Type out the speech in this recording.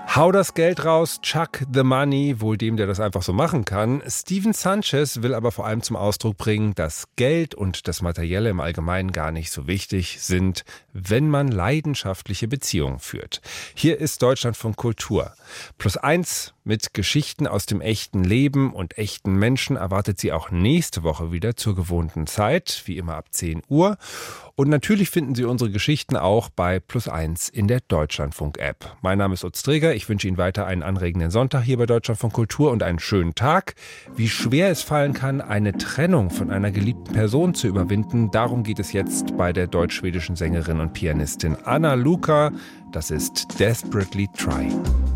Hau das Geld raus, chuck the money, wohl dem, der das einfach so machen kann. Steven Sanchez will aber vor allem zum Ausdruck bringen, dass Geld und das Materielle im Allgemeinen gar nicht so wichtig sind, wenn man leidenschaftliche Beziehungen führt. Hier ist Deutschlandfunk Kultur. +1 mit Geschichten aus dem echten Leben und echten Menschen erwartet Sie auch nächste Woche wieder zur gewohnten Zeit, wie immer ab 10 Uhr. Und natürlich finden Sie unsere Geschichten auch bei +1 in der Deutschlandfunk-App. Mein Name ist Utz Träger. Ich wünsche Ihnen weiter einen anregenden Sonntag hier bei Deutschlandfunk Kultur und einen schönen Tag. Wie schwer es fallen kann, eine Trennung von einer geliebten Person zu überwinden, darum geht es jetzt bei der deutsch-schwedischen Sängerin und Pianistin Anna Luka. Das ist Desperately Try.